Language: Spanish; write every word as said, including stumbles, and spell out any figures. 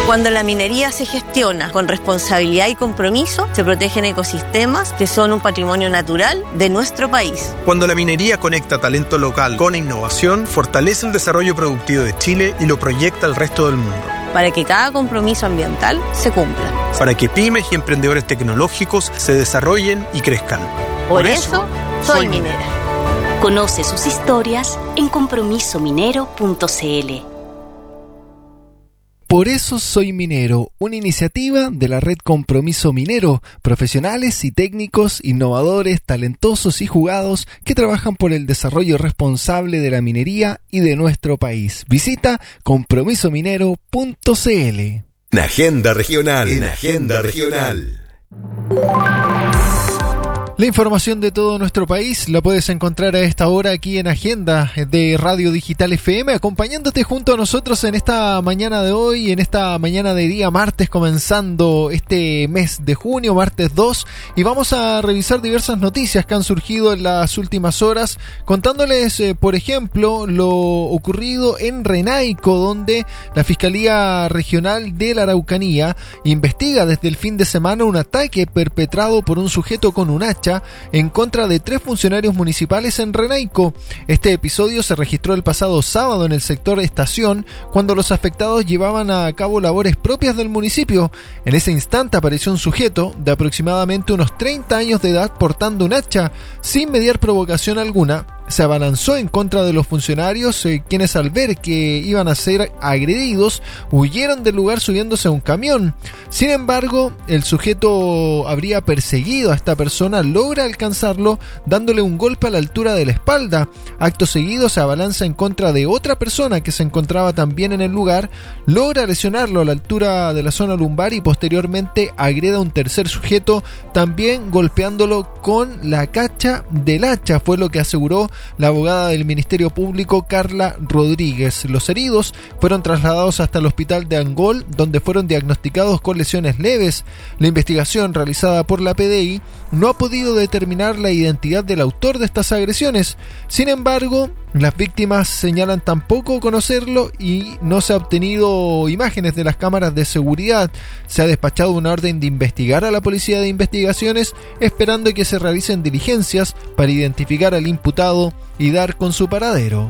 Cuando la minería se gestiona con responsabilidad y compromiso, se protegen ecosistemas que son un patrimonio natural de nuestro país. Cuando la minería conecta talento local con innovación, fortalece el desarrollo productivo de Chile y lo proyecta al resto del mundo. Para que cada compromiso ambiental se cumpla. Para que pymes y emprendedores tecnológicos se desarrollen y crezcan. Por, Por eso, soy, soy minera. Conoce sus historias en compromiso minero punto c l. Por eso soy minero, una iniciativa de la red Compromiso Minero, profesionales y técnicos, innovadores, talentosos y jugados que trabajan por el desarrollo responsable de la minería y de nuestro país. Visita compromiso minero punto c l. En Agenda Regional. En Agenda Regional. La información de todo nuestro país la puedes encontrar a esta hora aquí en Agenda de Radio Digital F M, acompañándote junto a nosotros en esta mañana de hoy, en esta mañana de día martes, comenzando este mes de junio, martes dos, y vamos a revisar diversas noticias que han surgido en las últimas horas, contándoles, eh, por ejemplo, lo ocurrido en Renaico, donde la Fiscalía Regional de la Araucanía investiga desde el fin de semana un ataque perpetrado por un sujeto con un hacha en contra de tres funcionarios municipales en Renaico. Este episodio se registró el pasado sábado en el sector Estación, cuando los afectados llevaban a cabo labores propias del municipio. En ese instante apareció un sujeto de aproximadamente unos treinta años de edad portando un hacha, sin mediar provocación alguna. Se abalanzó en contra de los funcionarios, eh, quienes al ver que iban a ser agredidos, huyeron del lugar subiéndose a un camión. Sin embargo, el sujeto habría perseguido a esta persona, logra alcanzarlo dándole un golpe a la altura de la espalda. Acto seguido se abalanza en contra de otra persona que se encontraba también en el lugar, logra lesionarlo a la altura de la zona lumbar y posteriormente agrede a un tercer sujeto, también golpeándolo con la cacha del hacha, fue lo que aseguró la abogada del Ministerio Público, Carla Rodríguez. Los heridos fueron trasladados hasta el hospital de Angol, donde fueron diagnosticados con lesiones leves. La investigación realizada por la P D I no ha podido determinar la identidad del autor de estas agresiones. Sin embargo, las víctimas señalan tampoco conocerlo y no se ha obtenido imágenes de las cámaras de seguridad. Se ha despachado una orden de investigar a la Policía de Investigaciones, esperando que se realicen diligencias para identificar al imputado y dar con su paradero.